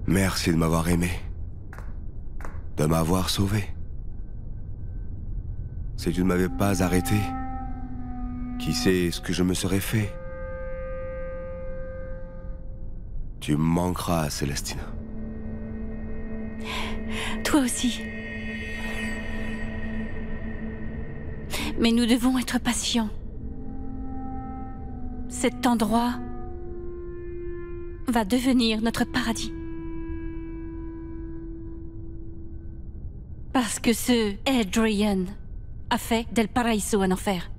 Merci de m'avoir aimé. De m'avoir sauvé. Si tu ne m'avais pas arrêté, qui sait ce que je me serais fait? Tu me manqueras, Célestina. Toi aussi. Mais nous devons être patients. Cet endroit va devenir notre paradis. Parce que ce Adrian a fait del Paraíso un enfer.